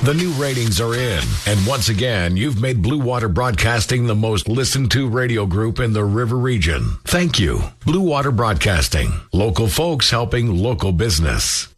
The new ratings are in, and once again, you've made Blue Water Broadcasting the most listened to radio group in the River Region. Thank you. Blue Water Broadcasting. Local folks helping local business.